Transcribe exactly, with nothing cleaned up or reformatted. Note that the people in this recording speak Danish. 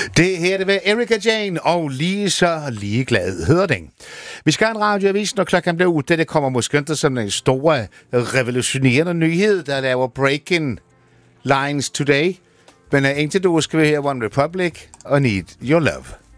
Det her det var Erika Jane og lige så ligeglad hedder den. Vi skal have en radioavis, når klokken bliver ute. Det kommer måske ikke som en store revolutionerende nyhed, der laver breaking lines today. Men indtil du skal vi høre One Republic og Need Your Love.